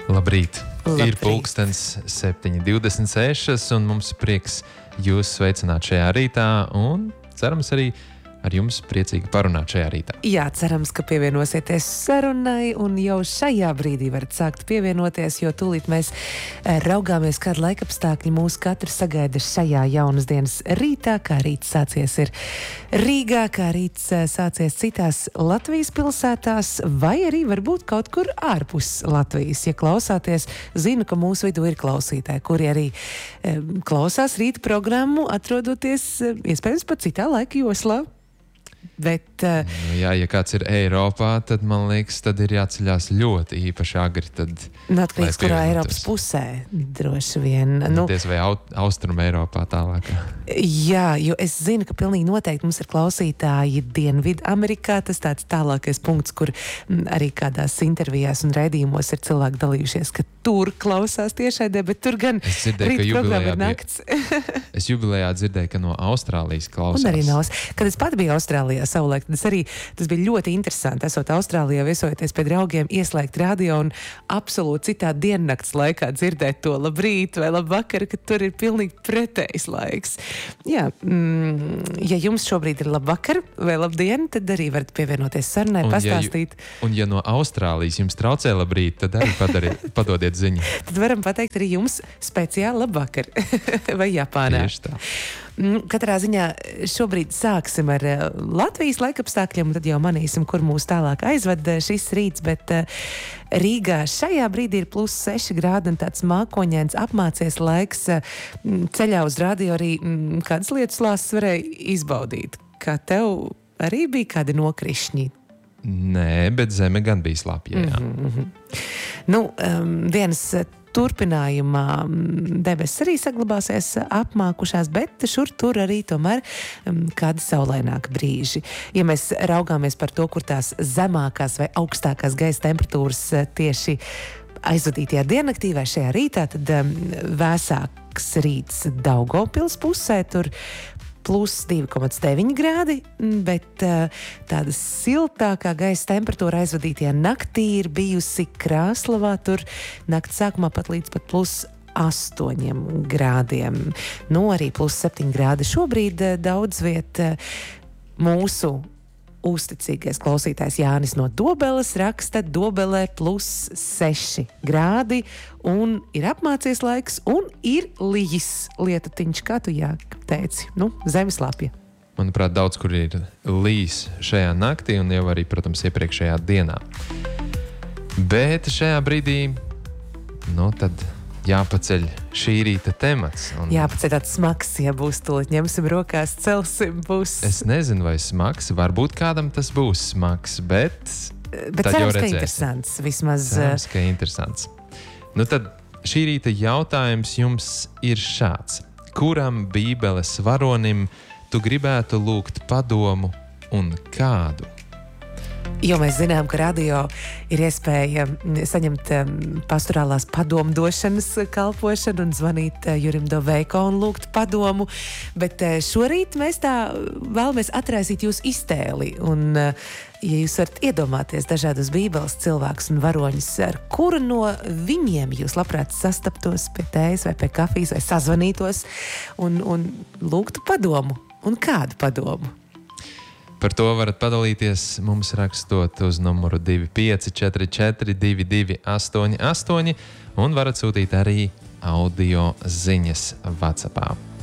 Labrīt! Labrīt. Ir pulkstens 7:26 un mums prieks jūs sveicināt šajā rītā un cerams arī ar jums priecīgi parunāt šajā rītā. Jā, cerams, ka pievienosieties sarunai un jau šajā brīdī varat sākt pievienoties, jo tūlīt mēs raugāmies, kāda laikapstākļi mūs katru sagaida šajā jaunas dienas rītā, kā rīts sācies ir Rīgā, kā rīts sācies citās Latvijas pilsētās, vai arī varbūt kaut kur ārpus Latvijas. Ja klausāties, zinu, ka mūsu vidū ir klausītāji, kuri arī klausās rīta programmu, atrodoties iespējams pat citā laika joslā. Bet, Jā, ja kāds ir Eiropā, tad man liekas, tad ir jāceļās ļoti īpaši agri. Atkarīgs, kurā Eiropas pusē droši vien. Diez vai Austrum Eiropā tālāk. Jā, jo es zinu, ka pilnīgi noteikti mums ir klausītāji Dienvidu Amerikā. Tas tāds tālākais punkts, kur arī kādās intervijās un raidījumos ir cilvēki dalījušies, ka tur klausās tiešraidē, bet tur gan rīta programma ir nakts. Es jubilejā dzirdēju, ka no Austrālijas klausās. Un arī kad es pat biju Austrālijā savulaik, tas bija ļoti interesanti. Esot Austrālijā, viesojoties pie draugiem, ieslēgt radio un absolūti citā diennakts laikā dzirdēt to labrīt vai labvakar, ka tur ir pilnīgi pretējs laiks. Jā, ja jums šobrīd ir labvakar vai labdien, tad arī varat pievienoties sarunai, pastāstīt. Un ja no Austrālijas jums traucē labrīt, tad arī padodiet ziņu. Tad varam pateikt arī jums speciāli labvakar vai Japānā. Tieši tā. Katrā ziņā šobrīd sāksim ar Latvijas laikapstākļiem, un tad jau manīsim, kur mūs tālāk aizved šis rīts, bet Rīgā šajā brīdī ir +6 grādi un tāds mākoņains apmācies laiks. Ceļā uz radio arī kādas lietas lāsas varēja izbaudīt. Kā tev arī bija kādi nokrišņi? Nē, bet zeme gan bija slapja, jā. Dienas turpinājumā debesis arī saglabāsies apmākušās, bet šur tur arī tomēr kādi saulaināki brīži. Ja mēs raugāmies par to, kur tās zemākās vai augstākās gaisa temperatūras tieši aizvadītajā diennaktī vai šajā rītā, tad vēsāks rīts Daugavpils pusē, tur +2,9 grādi, bet tāda siltākā gaisa temperatūra aizvadītajā naktī ir bijusi Krāslavā, tur nakts sākumā pat līdz pat +8 grādiem. Arī +7 grādi šobrīd daudz viet. Mūsu uzticīgais klausītājs Jānis no Dobeles raksta, Dobelē +6 grādi un ir apmācies laiks un ir lijis lietutiņš, kā tu teici, zemeslapja. Manuprāt, daudz kur ir lijis šajā naktī un jau arī, protams, iepriekšējā dienā. Bet šajā brīdī, tad jāpaceļ šī rīta temats. Jāpaceļ tāds smags, ja būs tūlīt ņemsim rokās, celsim, būs. Es nezinu, vai smags, varbūt kādam tas būs smags, bet tad jau cerams, redzēsim. ka interesants vismaz. Cerams, ka interesants. Tad šī rīta jautājums jums ir šāds. Kuram Bībeles varonim tu gribētu lūgt padomu un kādu? Jo mēs zinām, ka radio ir iespēja saņemt pastorālās padomdošanas kalpošanu un zvanīt Jurim Doveiko un lūgt padomu, bet šorīt mēs tā vēlamies atraisīt jūsu iztēli un, ja jūs varat iedomāties dažādus Bībeles cilvēkus un varoņus, ar kuru no viņiem jūs labprāt sastaptos pie tējas vai pie kafijas vai sazvanītos un lūgtu padomu un kādu padomu? Par to varat padalīties mums rakstot uz numuru 2544 2288 un varat sūtīt arī audio ziņas WhatsAppā.